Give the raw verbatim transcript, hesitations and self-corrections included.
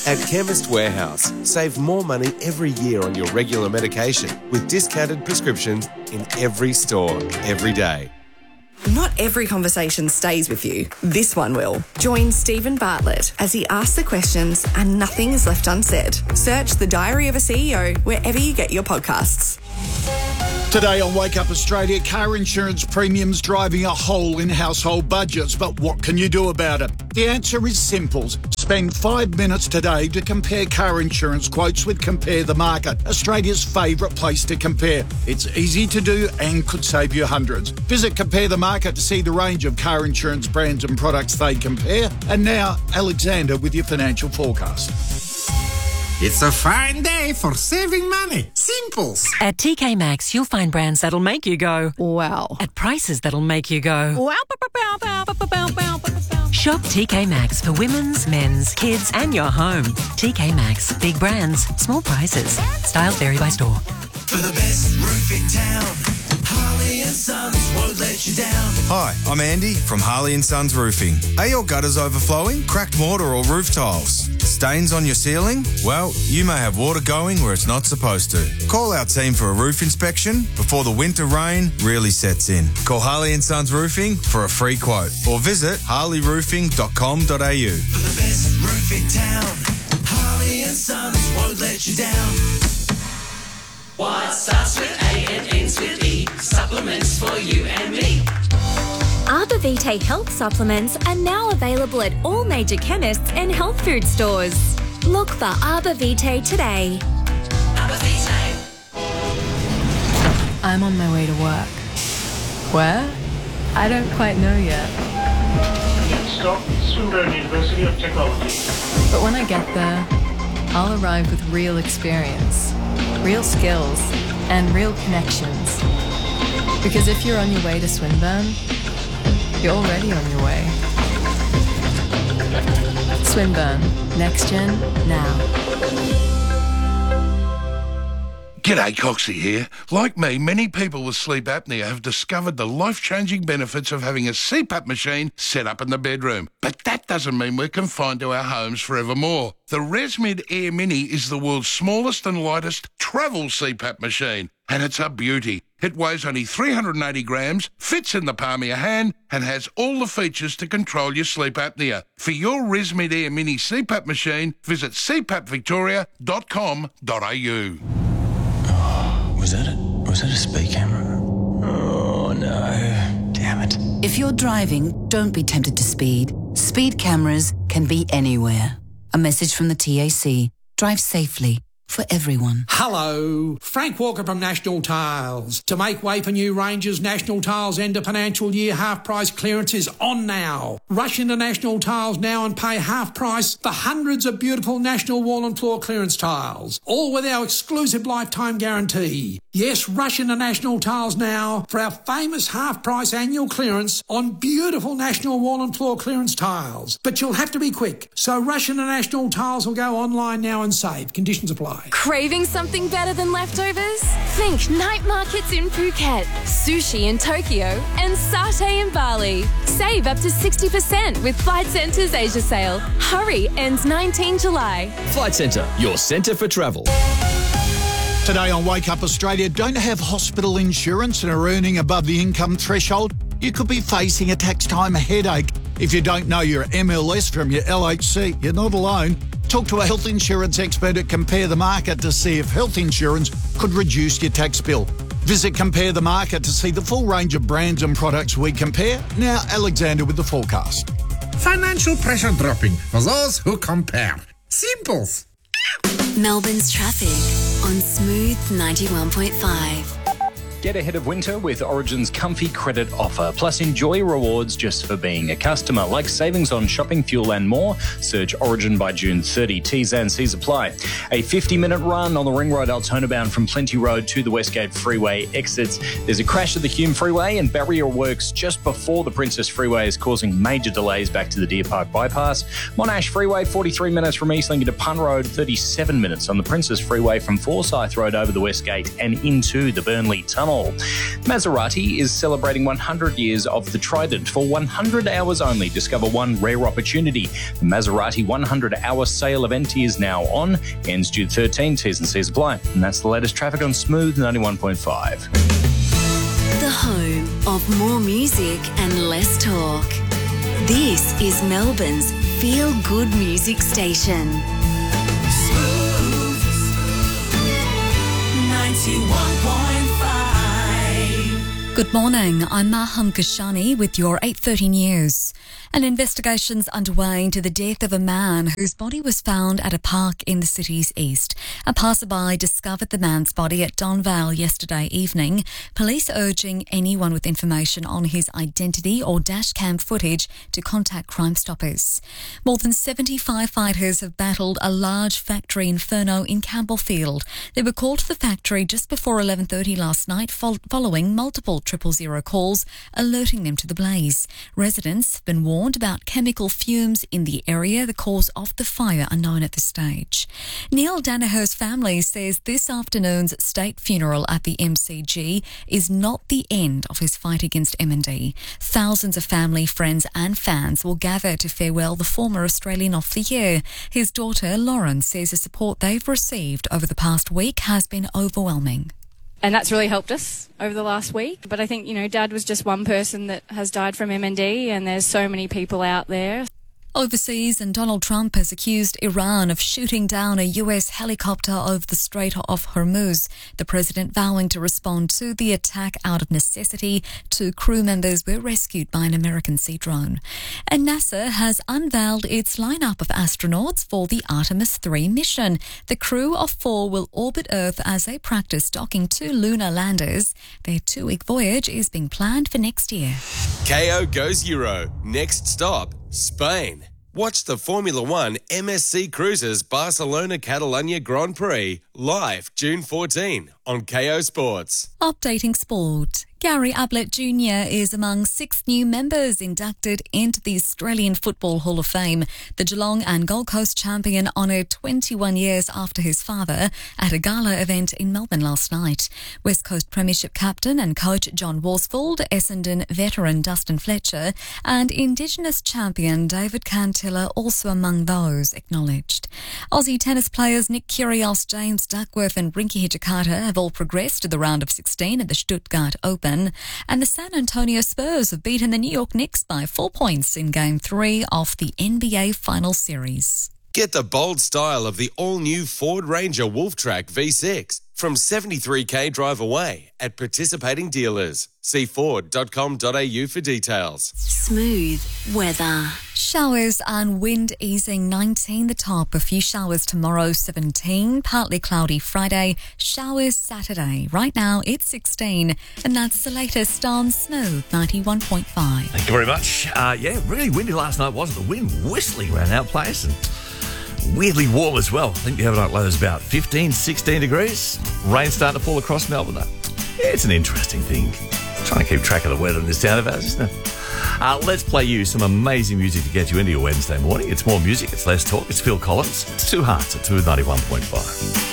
At Chemist Warehouse, save more money every year on your regular medication with discounted prescriptions in every store, every day. Not every conversation stays with you. This one will. Join Stephen Bartlett as he asks the questions and nothing is left unsaid. Search The Diary of a C E O wherever you get your podcasts. Today on Wake Up Australia, car insurance premiums driving a hole in household budgets. But what can you do about it? The answer is simple. Spend five minutes today to compare car insurance quotes with Compare the Market, Australia's favourite place to compare. It's easy to do and could save you hundreds. Visit Compare the Market to see the range of car insurance brands and products they compare. And now, Alexander with your financial forecast. It's a fine day for saving money. Simples. At T K Maxx, you'll find brands that'll make you go, wow, at prices that'll make you go, wow. Shop T K Maxx for women's, men's, kids and your home. T K Maxx. Big brands, small prices. Styles vary by store. For the best roof in town, Harley and Sons won't let you down. Hi, I'm Andy from Harley and Sons Roofing. Are your gutters overflowing, cracked mortar or roof tiles? Stains on your ceiling? Well, you may have water going where it's not supposed to. Call our team for a roof inspection before the winter rain really sets in. Call Harley and Sons Roofing for a free quote or visit harley roofing dot com dot a u. For the best roof in town, Harley and Sons won't let you down. What starts with A and ends with E? Supplements for you and me. Arbor Vitae health supplements are now available at all major chemists and health food stores. Look for Arbor Vitae today. Arbor Vitae. I'm on my way to work. Where? I don't quite know yet. Next stop, Swinburne University of Technology. But when I get there, I'll arrive with real experience, real skills, and real connections. Because if you're on your way to Swinburne, you're already on your way. Swinburne. Next Gen, now. G'day, Coxie here. Like me, many people with sleep apnea have discovered the life-changing benefits of having a C PAP machine set up in the bedroom. But that doesn't mean we're confined to our homes forevermore. The ResMed Air Mini is the world's smallest and lightest travel C PAP machine, and it's a beauty. It weighs only three hundred eighty grams, fits in the palm of your hand, and has all the features to control your sleep apnea. For your ResMed Air Mini C PAP machine, visit c pap victoria dot com dot a u. Was that a, was that a speed camera? Oh, no. Damn it. If you're driving, don't be tempted to speed. Speed cameras can be anywhere. A message from the T A C. Drive safely. For everyone. Hello, Frank Walker from National Tiles. To make way for new ranges, National Tiles end of financial year half price clearance is on now. Rush into National Tiles now and pay half price for hundreds of beautiful National Wall and Floor clearance tiles, all with our exclusive lifetime guarantee. Yes, rush into National Tiles now for our famous half price annual clearance on beautiful National Wall and Floor clearance tiles. But you'll have to be quick, so rush into National Tiles or go online now and save. Conditions apply. Craving something better than leftovers? Think night markets in Phuket, sushi in Tokyo, and satay in Bali. Save up to sixty percent with Flight Centre's Asia sale. Hurry, ends nineteenth July. Flight Centre, your centre for travel. Today on Wake Up Australia, don't have hospital insurance and are earning above the income threshold? You could be facing a tax time headache. If you don't know your M L S from your L H C, you're not alone. Talk to a health insurance expert at Compare the Market to see if health insurance could reduce your tax bill. Visit Compare the Market to see the full range of brands and products we compare. Now, Alexander with the forecast. Financial pressure dropping for those who compare. Simples. Melbourne's traffic on Smooth ninety-one point five. Get ahead of winter with Origin's comfy credit offer, plus enjoy rewards just for being a customer, like savings on shopping, fuel and more. Search Origin by June thirtieth. T's and C's apply. A fifty-minute run on the Ring Road Altona bound from Plenty Road to the Westgate Freeway exits. There's a crash at the Hume Freeway and barrier works just before the Princess Freeway is causing major delays back to the Deer Park bypass. Monash Freeway, forty-three minutes from Eastling to Pun Road, thirty-seven minutes on the Princess Freeway from Forsyth Road over the Westgate and into the Burnley Tunnel. tunnel. Maserati is celebrating one hundred years of the Trident. For one hundred hours only, discover one rare opportunity. The Maserati one hundred hour sale event is now on. Ends June thirteenth. T's and C's apply. And that's the latest traffic on Smooth ninety-one point five. The home of more music and less talk. This is Melbourne's feel-good music station. Smooth ninety-one point five. Good morning, I'm Maham Kashani with your eight thirty news. An investigation's underway into the death of a man whose body was found at a park in the city's east. A passerby discovered the man's body at Donvale yesterday evening. Police urging anyone with information on his identity or dashcam footage to contact Crime Stoppers. More than seventy firefighters have battled a large factory inferno in Campbellfield. They were called to the factory just before eleven thirty last night fol- following multiple triple zero calls alerting them to the blaze. Residents have been warned about chemical fumes in the area. The cause of the fire unknown at this stage. Neil Danaher's family says this afternoon's state funeral at the M C G is not the end of his fight against M and D. Thousands of family, friends and fans will gather to farewell the former Australian of the Year. His daughter Lauren says the support they've received over the past week has been overwhelming. And that's really helped us over the last week. But I think, you know, Dad was just one person that has died from M and D, and there's so many people out there. Overseas, and Donald Trump has accused Iran of shooting down a U S helicopter over the Strait of Hormuz. The president vowing to respond to the attack out of necessity. Two crew members were rescued by an American sea drone. And NASA has unveiled its lineup of astronauts for the Artemis three mission. The crew of four will orbit Earth as they practice docking two lunar landers. Their two-week voyage is being planned for next year. K O goes Euro. Next stop, Spain. Watch the Formula One M S C Cruises Barcelona Catalunya Grand Prix live June fourteenth on K O Sports. Updating sport. Gary Ablett Junior is among six new members inducted into the Australian Football Hall of Fame. The Geelong and Gold Coast champion honoured twenty-one years after his father at a gala event in Melbourne last night. West Coast Premiership captain and coach John Worsfold, Essendon veteran Dustin Fletcher and Indigenous champion David Cantilla also among those acknowledged. Aussie tennis players Nick Kyrgios, James Duckworth and Rinky Hijikata have all progressed to the round of sixteen at the Stuttgart Open. And the San Antonio Spurs have beaten the New York Knicks by four points in Game three of the N B A Final Series. Get the bold style of the all-new Ford Ranger Wolftrack V six from seventy-three k drive away at participating dealers. See ford dot com dot a u for details. Smooth weather. Showers and wind easing nineteen the top. A few showers tomorrow, seventeen. Partly cloudy Friday. Showers Saturday. Right now it's sixteen. And that's the latest on Smooth ninety-one point five. Thank you very much. Uh, yeah, really windy last night, wasn't it? The wind whistling around our place and weirdly warm as well. I think the overnight low is about fifteen, sixteen degrees. Rain starting to fall across Melbourne though. Yeah, it's an interesting thing. Trying to keep track of the weather in this town of ours, isn't it? Uh, let's play you some amazing music to get you into your Wednesday morning. It's more music, it's less talk. It's Phil Collins. It's Two Hearts at Smooth ninety-one point five.